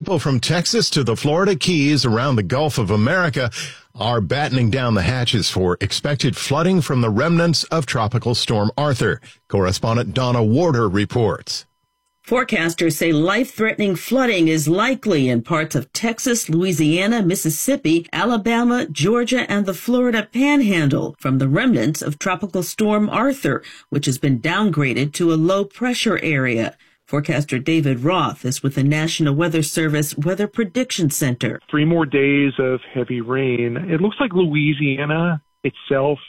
people from Texas to the Florida Keys around the Gulf of America are battening down the hatches for expected flooding from the remnants of Tropical Storm Arthur. Correspondent Donna Warder reports. Forecasters say life-threatening flooding is likely in parts of Texas, Louisiana, Mississippi, Alabama, Georgia, and the Florida Panhandle from the remnants of Tropical Storm Arthur, which has been downgraded to a low-pressure area. Forecaster David Roth is with the National Weather Service Weather Prediction Center. 3 more days of heavy rain. It looks like Louisiana itself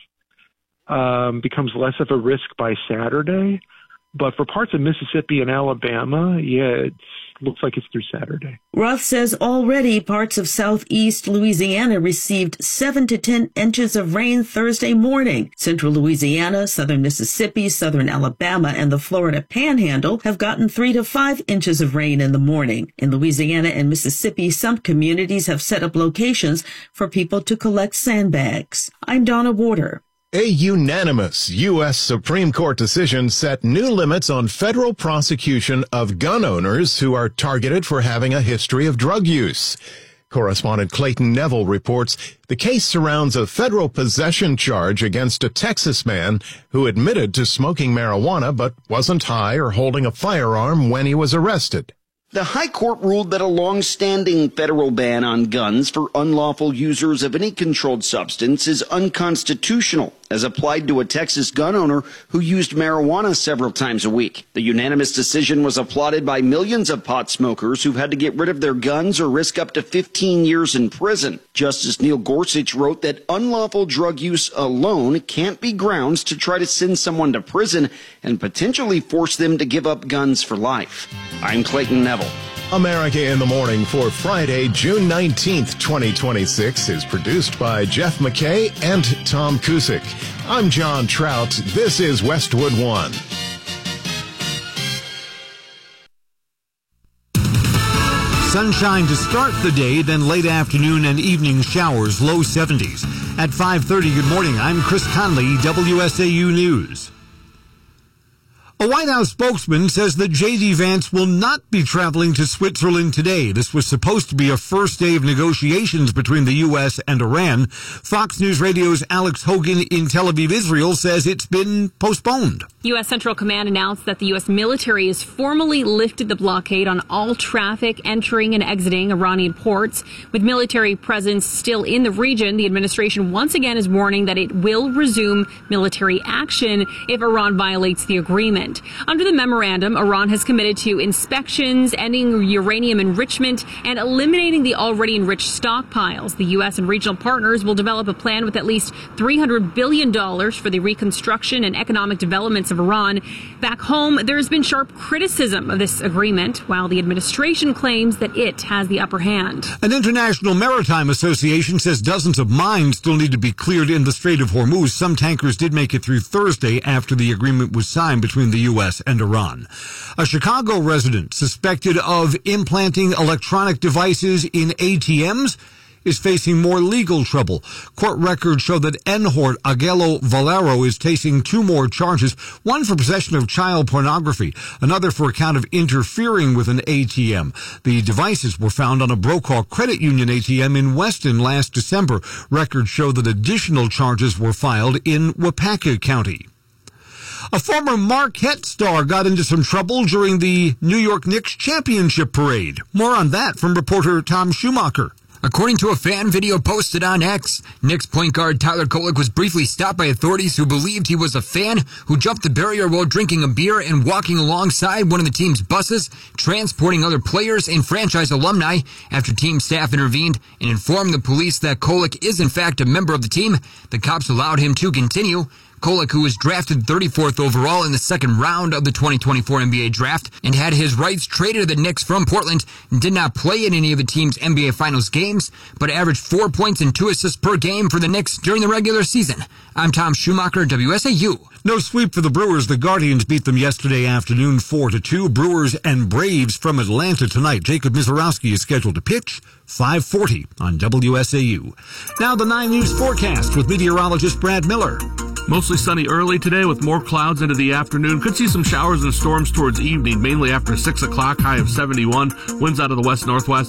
becomes less of a risk by Saturday. But for parts of Mississippi and Alabama, it looks like it's through Saturday. Roth says already parts of southeast Louisiana received 7 to 10 inches of rain Thursday morning. Central Louisiana, southern Mississippi, southern Alabama, and the Florida Panhandle have gotten 3 to 5 inches of rain in the morning. In Louisiana and Mississippi, some communities have set up locations for people to collect sandbags. I'm Donna Warder. A unanimous U.S. Supreme Court decision set new limits on federal prosecution of gun owners who are targeted for having a history of drug use. Correspondent Clayton Neville reports the case surrounds a federal possession charge against a Texas man who admitted to smoking marijuana but wasn't high or holding a firearm when he was arrested. The High Court ruled that a long-standing federal ban on guns for unlawful users of any controlled substance is unconstitutional, as applied to a Texas gun owner who used marijuana several times a week. The unanimous decision was applauded by millions of pot smokers who've had to get rid of their guns or risk up to 15 years in prison. Justice Neil Gorsuch wrote that unlawful drug use alone can't be grounds to try to send someone to prison and potentially force them to give up guns for life. I'm Clayton Neville. America in the Morning for Friday, June 19th, 2026 is produced by Jeff McKay and Tom Cusick. I'm John Trout. This is Westwood One. Sunshine to start the day, then late afternoon and evening showers, low 70s. At 5:30, good morning. I'm Chris Conley, WSAU News. A White House spokesman says that J.D. Vance will not be traveling to Switzerland today. This was supposed to be a first day of negotiations between the U.S. and Iran. Fox News Radio's Alex Hogan in Tel Aviv, Israel, says it's been postponed. U.S. Central Command announced that the U.S. military has formally lifted the blockade on all traffic entering and exiting Iranian ports. With military presence still in the region, the administration once again is warning that it will resume military action if Iran violates the agreement. Under the memorandum, Iran has committed to inspections, ending uranium enrichment, and eliminating the already enriched stockpiles. The U.S. and regional partners will develop a plan with at least $300 billion for the reconstruction and economic developments of Iran. Back home, there has been sharp criticism of this agreement, while the administration claims that it has the upper hand. An International Maritime Association says dozens of mines still need to be cleared in the Strait of Hormuz. Some tankers did make it through Thursday after the agreement was signed between the U.S. and Iran. A Chicago resident suspected of implanting electronic devices in ATMs is facing more legal trouble. Court records show that Enhort Aguelo Valero is facing 2 more charges, one for possession of child pornography, another for account of interfering with an ATM. The devices were found on a Brokaw Credit Union ATM in Weston last December. Records show that additional charges were filed in Wapaka County. A former Marquette star got into some trouble during the New York Knicks championship parade. More on that from reporter Tom Schumacher. According to a fan video posted on X, Knicks point guard Tyler Kolek was briefly stopped by authorities who believed he was a fan who jumped the barrier while drinking a beer and walking alongside one of the team's buses, transporting other players and franchise alumni. After team staff intervened and informed the police that Kolek is in fact a member of the team, the cops allowed him to continue. Kolek, who was drafted 34th overall in the second round of the 2024 NBA draft and had his rights traded to the Knicks from Portland, did not play in any of the team's NBA Finals games, but averaged 4 points and 2 assists per game for the Knicks during the regular season. I'm Tom Schumacher, WSAU. No sweep for the Brewers. The Guardians beat them yesterday afternoon 4-2. Brewers and Braves from Atlanta tonight. Jacob Mizorowski is scheduled to pitch 5:40 on WSAU. Now the 9 News forecast with meteorologist Brad Miller. Mostly sunny early today with more clouds into the afternoon. Could see some showers and storms towards evening, mainly after 6 o'clock, high of 71. Winds out of the west-northwest.